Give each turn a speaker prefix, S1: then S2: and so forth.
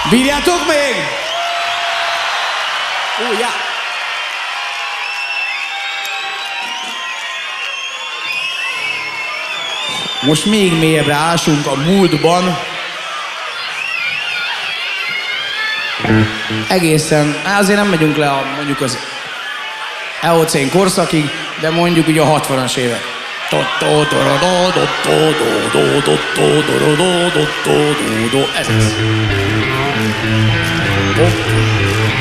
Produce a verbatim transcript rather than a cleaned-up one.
S1: Bírjátok még? Ó, já. Most még mélyebbre ásunk a múltban. Egészen, hát azért nem megyünk le a, mondjuk az eocén korszakig, de mondjuk ugye a hatvanas évek. Ez az.